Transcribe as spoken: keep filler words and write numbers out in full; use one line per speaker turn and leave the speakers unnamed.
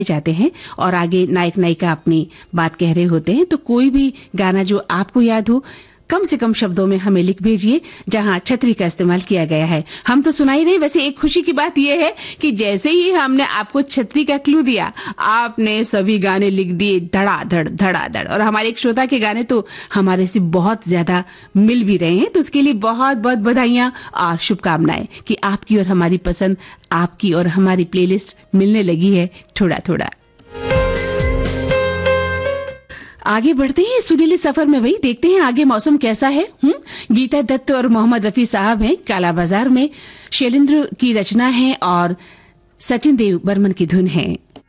जाते हैं और आगे नायक नायिका अपनी बात कह रहे होते हैं, तो कोई भी गाना जो आपको याद हो कम से कम शब्दों में हमें लिख भेजिए जहां छतरी का इस्तेमाल किया गया है। हम तो सुना ही रहे। वैसे एक खुशी की बात यह है कि जैसे ही हमने आपको छतरी का क्लू दिया, आपने सभी गाने लिख दिए धड़ाधड़ धड़ाधड़। और हमारे एक श्रोता के गाने तो हमारे से बहुत ज्यादा मिल भी रहे हैं, तो उसके लिए बहुत बहुत बधाइयां और शुभकामनाएं कि आपकी और हमारी पसंद, आपकी और हमारी प्लेलिस्ट मिलने लगी है थोड़ा थोड़ा। आगे बढ़ते हैं सुरीले सफर में। भाई देखते हैं आगे मौसम कैसा है। हम्म गीता दत्त और मोहम्मद रफी साहब हैं काला बाजार में। शैलेंद्र की रचना है और सचिन देव बर्मन की धुन है।